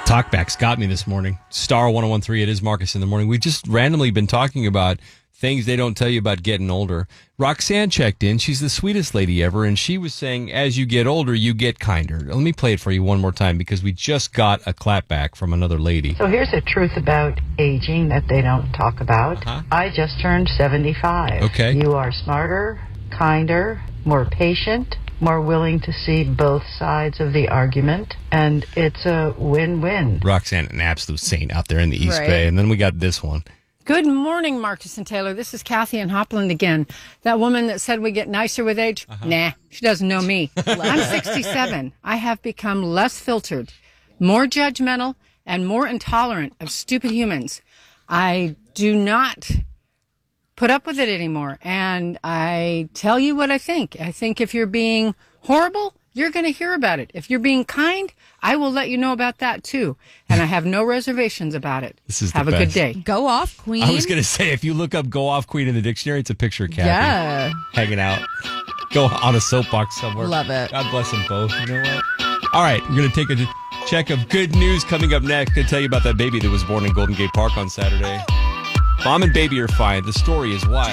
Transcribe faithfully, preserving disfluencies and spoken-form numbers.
Talkback's got me this morning. Star one oh one three, it is Marcus in the morning. We've just randomly been talking about things they don't tell you about getting older. Roxanne checked in. She's the sweetest lady ever, and she was saying, as you get older, you get kinder. Let me play it for you one more time, because we just got a clapback from another lady. So here's a truth about aging that they don't talk about. Uh-huh. I just turned seventy-five. Okay. You are smarter, kinder, more patient, more willing to see both sides of the argument, and it's a win-win. Roxanne, an absolute saint out there in the East Right. Bay. And then we got this one. Good morning, Marcus and Taylor. This is Kathy in Hopland again. That woman that said we get nicer with age? Uh-huh. Nah, she doesn't know me. I'm sixty-seven. I have become less filtered, more judgmental, and more intolerant of stupid humans. I do not put up with it anymore. And I tell you what I think. I think if you're being horrible, you're going to hear about it. If you're being kind, I will let you know about that too. And I have no reservations about it. This is the Have a good best. day. Go off, Queen. I was going to say, if you look up Go Off Queen in the dictionary, it's a picture of Kathy Yeah. hanging out. Go on a soapbox somewhere. Love it. God bless them both. You know what? All right, we're going to take a check of good news coming up next. Going to tell you about that baby that was born in Golden Gate Park on Saturday. Mom and baby are fine. The story is wild.